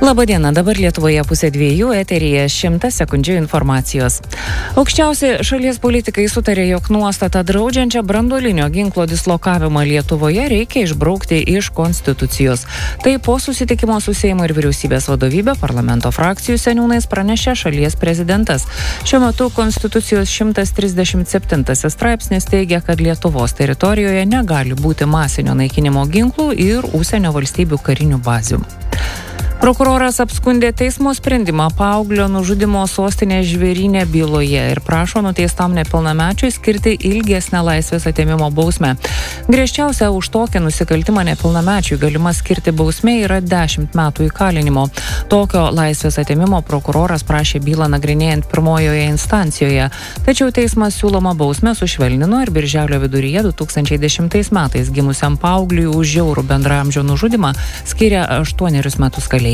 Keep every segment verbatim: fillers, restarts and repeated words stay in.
Labadiena, dabar Lietuvoje pusė dviejų, eteryje šimtas sekundžių informacijos. Aukščiausi šalies politikai sutarė, jog nuostatą draudžiančią branduolinio ginklo dislokavimą Lietuvoje reikia išbraukti iš Konstitucijos. Tai po susitikimo su Seimo ir vyriausybės vadovybė parlamento frakcijų seniūnais pranešė šalies prezidentas. Šiuo metu Konstitucijos šimtas trisdešimt septintasis straipsnis teigia, kad Lietuvos teritorijoje negali būti masinio naikinimo ginklų ir užsienio valstybių karinių bazių. Prokuroras apskundė teismo sprendimą paauglio nužudimo sostinės Žvėryne byloje ir prašo nuteistam nepilnamečiui skirti ilgesnę laisvės atėmimo bausmę. Griežčiausia už tokį nusikaltimą nepilnamečiui galima skirti bausmė yra dešimt metų įkalinimo. Tokio laisvės atėmimo prokuroras prašė bylą nagrinėjant pirmojoje instancijoje, tačiau teismas siūlomą bausmę sušvelnino ir birželio viduryje du tūkstančiai dešimtais metais gimusiam paaugliui už žiaurų bendraamžio nužudymą skiria aštuonerius metus kalėjimo.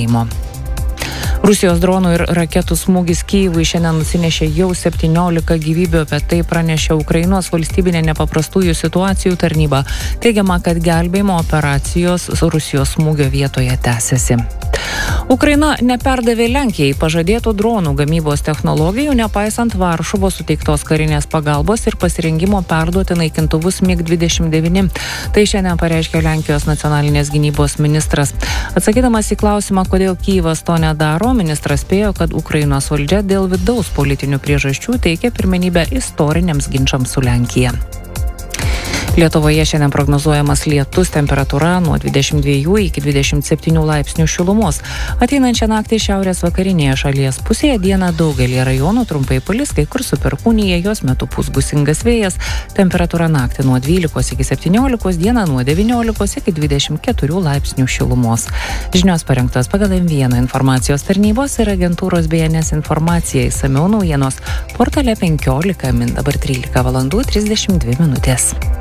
Rusijos dronų ir raketų smūgis Kyjivui šiandien nusinešė jau septyniolika gyvybių, apie tai pranešė Ukrainos valstybinė nepaprastųjų situacijų tarnyba. Teigiama, kad gelbėjimo operacijos Rusijos smūgio vietoje tęsiasi. Ukraina neperdavė Lenkijai pažadėtų dronų gamybos technologijų, nepaisant Varšuvos suteiktos karinės pagalbos ir pasirengimo perduoti naikintuvus mig dvidešimt devyni. Tai šiandien pareiškė Lenkijos nacionalinės gynybos ministras. Atsakydamas į klausimą, kodėl Kyjivas to nedaro, ministras spėjo, kad Ukrainos valdžia dėl vidaus politinių priežasčių teikia pirmenybę istoriniams ginčams su Lenkija. Lietuvoje šiandien prognozuojamas lietus, temperatūra nuo dvidešimt dviejų iki dvidešimt septynių laipsnių šilumos. Ateinančią naktį šiaurės vakarinėje šalies pusėje dieną daugelį rajonų trumpai palis, kai kur su perkūnija, jos metu pūs gūsingas vėjas. Temperatūra naktį nuo dvylikos iki septyniolikos, dieną nuo devyniolikos iki dvidešimt keturių laipsnių šilumos. Žinios parengtos pagal M vieną informacijos tarnybos ir agentūros B N S informacija. Išsamiau naujienos portale penkiolika min, dabar trylika valandų trisdešimt dvi minutės.